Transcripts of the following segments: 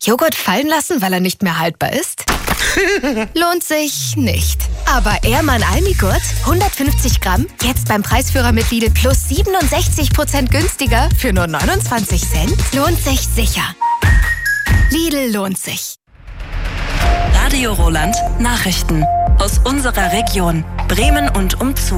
Joghurt fallen lassen, weil er nicht mehr haltbar ist? Lohnt sich nicht. Aber Ehrmann Almigurt, 150 Gramm, jetzt beim Preisführer mit Lidl plus 67% günstiger für nur 29 Cent? Lohnt sich sicher. Lidl lohnt sich. Radio Roland Nachrichten aus unserer Region Bremen und umzu.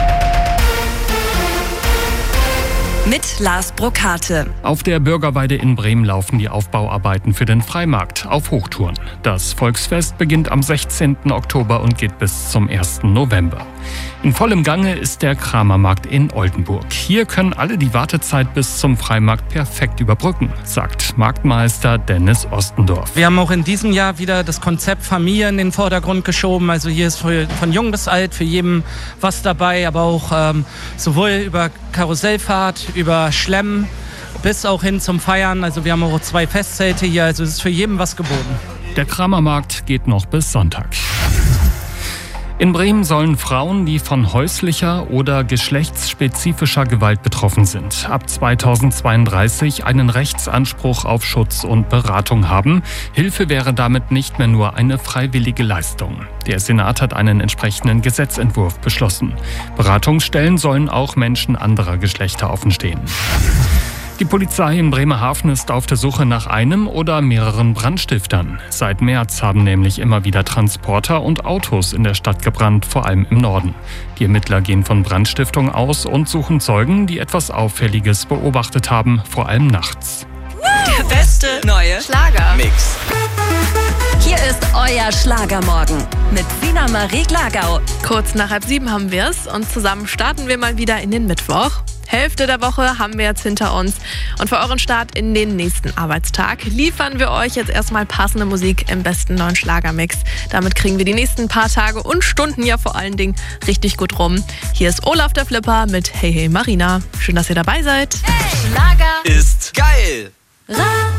Mit Lars Brokate. Auf der Bürgerweide in Bremen laufen die Aufbauarbeiten für den Freimarkt auf Hochtouren. Das Volksfest beginnt am 16. Oktober und geht bis zum 1. November. In vollem Gange ist der Kramermarkt in Oldenburg. Hier können alle die Wartezeit bis zum Freimarkt perfekt überbrücken, sagt Marktmeister Dennis Ostendorf. Wir haben auch in diesem Jahr wieder das Konzept Familie in den Vordergrund geschoben. Also hier ist von jung bis alt für jeden was dabei, aber auch sowohl über Karussellfahrt, über Schlemmen bis auch hin zum Feiern. Also wir haben auch 2 Festzelte hier, also es ist für jeden was geboten. Der Kramermarkt geht noch bis Sonntag. In Bremen sollen Frauen, die von häuslicher oder geschlechtsspezifischer Gewalt betroffen sind, ab 2032 einen Rechtsanspruch auf Schutz und Beratung haben. Hilfe wäre damit nicht mehr nur eine freiwillige Leistung. Der Senat hat einen entsprechenden Gesetzentwurf beschlossen. Beratungsstellen sollen auch Menschen anderer Geschlechter offenstehen. Die Polizei in Bremerhaven ist auf der Suche nach einem oder mehreren Brandstiftern. Seit März haben nämlich immer wieder Transporter und Autos in der Stadt gebrannt, vor allem im Norden. Die Ermittler gehen von Brandstiftung aus und suchen Zeugen, die etwas Auffälliges beobachtet haben, vor allem nachts. Der beste neue Schlagermix. Hier ist euer Schlagermorgen mit Sina Marie Glagau. Kurz nach 6:30 haben wir es und zusammen starten wir mal wieder in den Mittwoch. Hälfte der Woche haben wir jetzt hinter uns. Und für euren Start in den nächsten Arbeitstag liefern wir euch jetzt erstmal passende Musik im besten neuen Schlagermix. Damit kriegen wir die nächsten paar Tage und Stunden ja vor allen Dingen richtig gut rum. Hier ist Olaf der Flipper mit Hey Hey Marina. Schön, dass ihr dabei seid. Hey, Schlager ist geil.